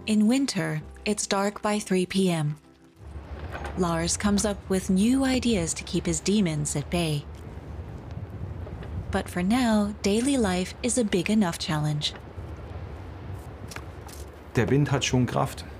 In winter, it's dark by 3 p.m. Lars comes up with new ideas to keep his demons at bay. But for now, daily life is a big enough challenge. Der Wind hat schon Kraft.